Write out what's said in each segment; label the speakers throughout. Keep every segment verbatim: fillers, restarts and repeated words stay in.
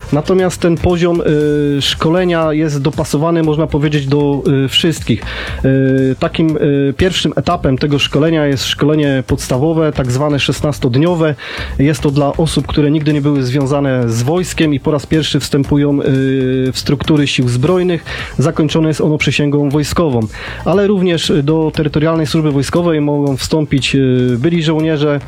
Speaker 1: Natomiast ten poziom y, szkolenia jest dopasowany, można powiedzieć, do y, wszystkich. Y, takim y, pierwszym etapem tego szkolenia jest szkolenie podstawowe, tak zwane szesnastodniowe. Jest to dla osób, które nigdy nie były związane z wojskiem i po raz pierwszy wstępują y, w struktury sił zbrojnych. Zakończone jest ono przysięgą wojskową. Ale również do terytorialnej służby wojskowej mogą wstąpić y, byli żołnierze,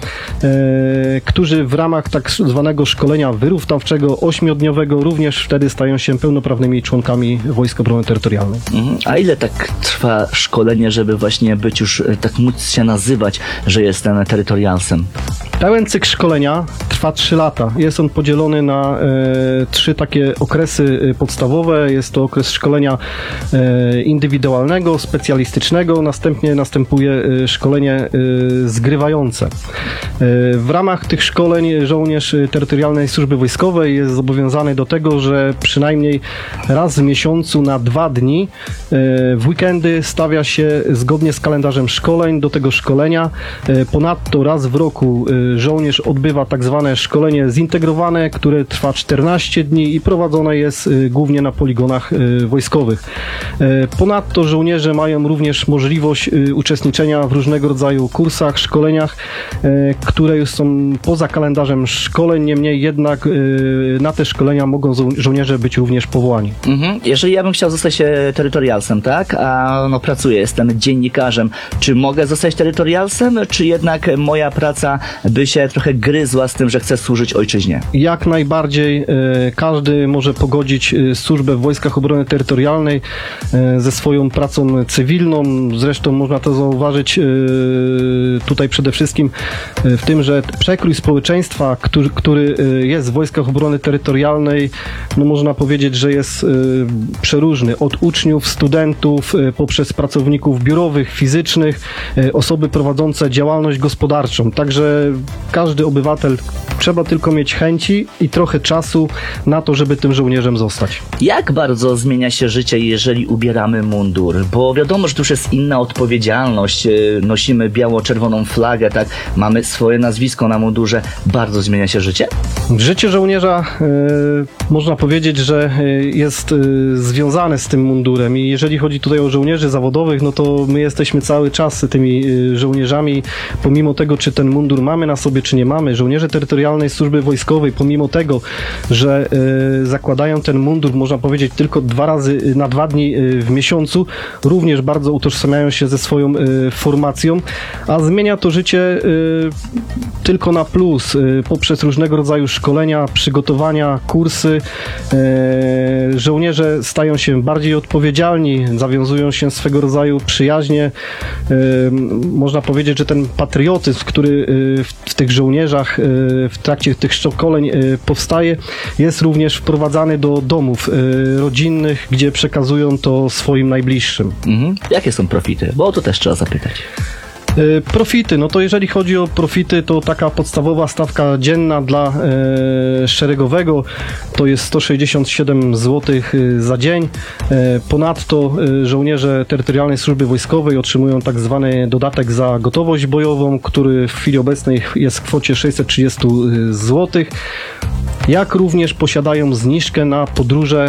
Speaker 1: y, którzy w ramach tak zwanego szkolenia wyrównawczego ośmiodniowego również wtedy stają się pełnoprawnymi członkami Wojsk Obrony Terytorialnej.
Speaker 2: Mhm. A ile tak trwa szkolenie, żeby właśnie być już, tak móc się nazywać, że jestem terytorialsem?
Speaker 1: Pełen cykl szkolenia trwa trzy lata. Jest on podzielony na e, trzy takie okresy podstawowe. Jest to okres szkolenia e, indywidualnego, specjalistycznego, następnie następuje e, szkolenie e, zgrywające. E, w ramach tych szkoleń żołnierz terytorialnej służby wojskowej jest zobowiązany do tego, że przynajmniej raz w miesiącu na dwa dni e, w weekendy stawia się zgodnie z kalendarzem szkoleń do tego szkolenia. E, ponadto raz w roku e, żołnierz odbywa tak zwane szkolenie zintegrowane, które trwa czternaście dni i prowadzone jest y, głównie na poligonach y, wojskowych. Y, ponadto żołnierze mają również możliwość y, uczestniczenia w różnego rodzaju kursach, szkoleniach, y, które już są poza kalendarzem szkoleń, niemniej jednak y, na te szkolenia mogą żo- żołnierze być również powołani.
Speaker 2: Mhm. Jeżeli ja bym chciał zostać e, terytorialsem, tak? A no pracuję, jestem dziennikarzem. Czy mogę zostać terytorialsem, czy jednak moja praca by się trochę gryzła z tym, że chcę służyć ojczyźnie?
Speaker 1: Jak najbardziej e, każdy może pogodzić e, służbę w Wojskach Obrony Terytorialnej e, ze swoją pracą cywilną. Zresztą można to zauważyć e, tutaj przede wszystkim e, w tym, że przekrój społeczeństwa, który, który e, jest w Wojskach Obrony Terytorialnej, no można powiedzieć, że jest e, przeróżny. Od uczniów, studentów, e, poprzez pracowników biurowych, fizycznych, e, osoby prowadzące działalność gospodarczą. Także każdy obywatel, trzeba tylko mieć chęci i trochę czasu na to, żeby tym żołnierzem zostać.
Speaker 2: Jak bardzo zmienia się życie, jeżeli ubieramy mundur? Bo wiadomo, że to już jest inna odpowiedzialność. Nosimy biało-czerwoną flagę, tak? Mamy swoje nazwisko na mundurze. Bardzo zmienia się życie?
Speaker 1: Życie żołnierza, e, można powiedzieć, że e, jest e, związane z tym mundurem i jeżeli chodzi tutaj o żołnierzy zawodowych, no to my jesteśmy cały czas tymi e, żołnierzami, pomimo tego, czy ten mundur mamy na sobie, czy nie mamy. Żołnierze terytorialnej służby wojskowej, pomimo tego, że e, zakładają ten mundur, można powiedzieć, tylko dwa razy na dwa dni e, w miesiącu, również bardzo utożsamiają się ze swoją e, formacją, a zmienia to życie e, tylko na plus, e, poprzez różnego rodzaju szkolenia, przygotowania, kursy. E, żołnierze stają się bardziej odpowiedzialni, zawiązują się swego rodzaju przyjaźnie. E, można powiedzieć, że ten patriotyzm, który e, w, w tych żołnierzach e, w trakcie tych szkoleń e, powstaje, jest również wprowadzany do domów e, rodzinnych, gdzie przekazują to swoim najbliższym.
Speaker 2: Mhm. Jakie są profity? Bo o to też trzeba zapytać.
Speaker 1: Profity, no to jeżeli chodzi o profity, to taka podstawowa stawka dzienna dla e, szeregowego to jest sto sześćdziesiąt siedem złotych za dzień. E, ponadto e, żołnierze terytorialnej służby wojskowej otrzymują tak zwany dodatek za gotowość bojową, który w chwili obecnej jest w kwocie sześćset trzydzieści złotych. Jak również posiadają zniżkę na podróże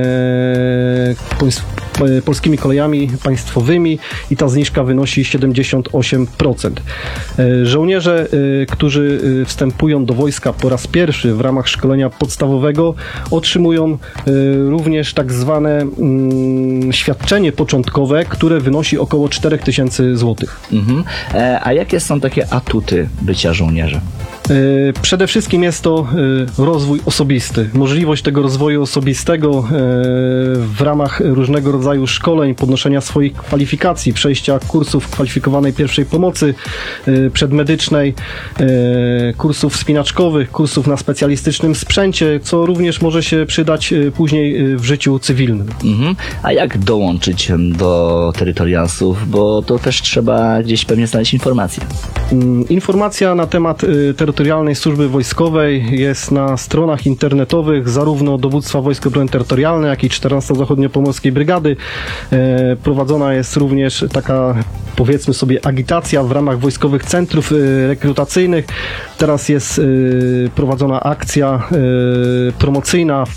Speaker 1: e, polskimi kolejami państwowymi i ta zniżka wynosi siedemdziesiąt osiem procent. Żołnierze, którzy wstępują do wojska po raz pierwszy w ramach szkolenia podstawowego, otrzymują również tak zwane mm, świadczenie początkowe, które wynosi około cztery tysiące złotych.
Speaker 2: Mhm. E, a jakie są takie atuty bycia żołnierzem?
Speaker 1: Przede wszystkim jest to rozwój osobisty. Możliwość tego rozwoju osobistego w ramach różnego rodzaju szkoleń, podnoszenia swoich kwalifikacji, przejścia kursów kwalifikowanej pierwszej pomocy przedmedycznej, kursów wspinaczkowych, kursów na specjalistycznym sprzęcie, co również może się przydać później w życiu cywilnym.
Speaker 2: Mhm. A jak dołączyć do terytorialsów? Bo to też trzeba gdzieś pewnie znaleźć informacje.
Speaker 1: Informacja na temat terytorialnej służby wojskowej jest na stronach internetowych zarówno Dowództwa Wojsk Obrony Terytorialnej, jak i czternastej Zachodniopomorskiej Brygady. Prowadzona jest również taka, powiedzmy sobie, agitacja w ramach wojskowych centrów rekrutacyjnych. Teraz jest prowadzona akcja promocyjna